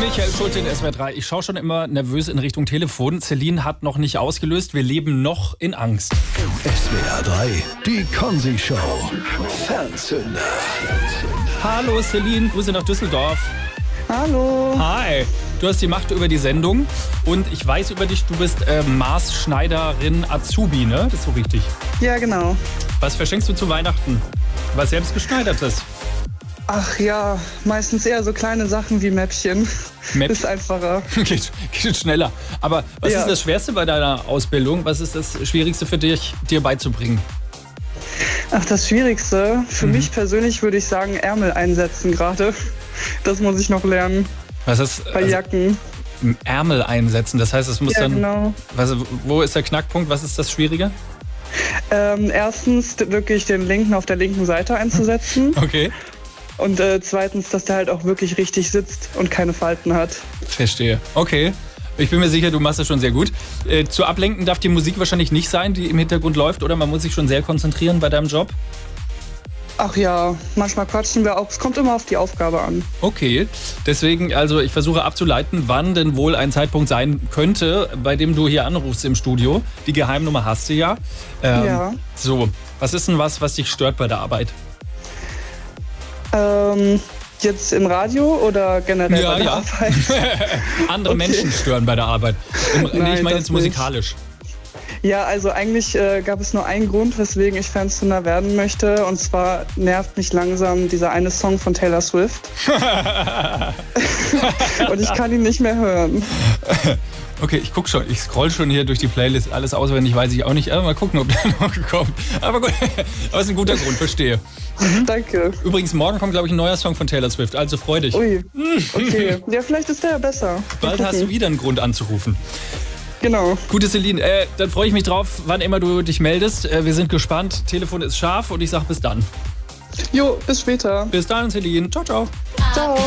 Michael Schulte in SWR 3. Ich schaue schon immer nervös in Richtung Telefon. Celine hat noch nicht ausgelöst. Wir leben noch in Angst. SWR 3, die Konzi-Show. Fernzünder. Hallo Celine, Grüße nach Düsseldorf. Hallo. Hi. Du hast die Macht über die Sendung und ich weiß über dich, du bist Maßschneiderin Azubi, ne? Das ist so richtig. Ja, genau. Was verschenkst du zu Weihnachten? Was selbstgeschneidertes? Ach ja, meistens eher so kleine Sachen wie Mäppchen. Ist einfacher. Geht schneller. Aber was ist das Schwerste bei deiner Ausbildung? Was ist das Schwierigste für dich, dir beizubringen? Ach, das Schwierigste? Für mich persönlich würde ich sagen, Ärmel einsetzen gerade. Das muss ich noch lernen. Was ist bei Jacken? Ärmel einsetzen, das heißt, es muss dann... Genau. Wo ist der Knackpunkt? Was ist das Schwierige? Erstens wirklich den linken auf der linken Seite einzusetzen. Okay. Und zweitens, dass der halt auch wirklich richtig sitzt und keine Falten hat. Verstehe. Okay. Ich bin mir sicher, du machst das schon sehr gut. Zu ablenken darf die Musik wahrscheinlich nicht sein, die im Hintergrund läuft, oder? Man muss sich schon sehr konzentrieren bei deinem Job? Ach ja, manchmal quatschen wir auch. Es kommt immer auf die Aufgabe an. Okay, deswegen, also ich versuche abzuleiten, wann denn wohl ein Zeitpunkt sein könnte, bei dem du hier anrufst im Studio. Die Geheimnummer hast du ja. Ja. So, was ist denn was dich stört bei der Arbeit? Jetzt im Radio oder generell bei der Arbeit? Andere Menschen stören bei der Arbeit. Nein, ich meine jetzt musikalisch. Ja, also eigentlich gab es nur einen Grund, weswegen ich Fernzünder werden möchte. Und zwar nervt mich langsam dieser eine Song von Taylor Swift. Und ich kann ihn nicht mehr hören. Okay, ich scroll schon hier durch die Playlist. Alles auswendig weiß ich auch nicht. Aber mal gucken, ob der noch kommt. Aber gut, aber ist ein guter Grund, verstehe. Danke. Übrigens, morgen kommt, glaube ich, ein neuer Song von Taylor Swift. Also freu dich. Ui, okay. Ja, vielleicht ist der ja besser. Bald hast du wieder einen Grund anzurufen. Genau. Gute Celine, dann freue ich mich drauf, wann immer du dich meldest. Wir sind gespannt. Telefon ist scharf und ich sag bis dann. Jo, bis später. Bis dann, Celine. Ciao, ciao. Ciao.